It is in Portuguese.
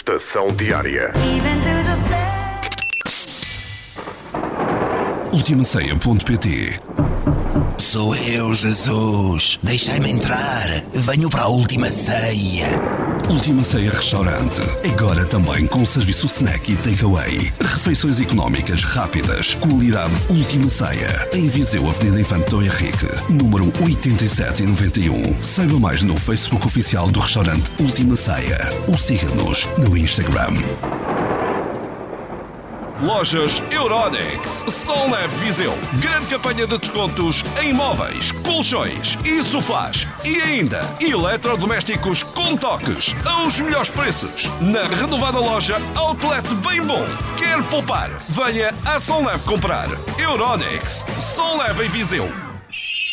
Estação Diária. Ultimaceia.pt. Sou eu, Jesus. Deixai-me entrar. Venho para a última ceia. Última Ceia Restaurante. Agora também com serviço snack e takeaway. Refeições económicas rápidas. Qualidade Última Ceia. Em Viseu, Avenida Infante Dom Henrique, número 8791. Saiba mais no Facebook oficial do restaurante Última Ceia. Ou siga-nos no Instagram. Lojas Euronext, Sol Leve Viseu. Grande campanha de descontos em móveis, colchões e sofás. E ainda, eletrodomésticos com toques, aos melhores preços. Na renovada loja Outlet Bem Bom. Quer poupar? Venha à Sol Leve comprar. Euronext, Sol Leve em Viseu.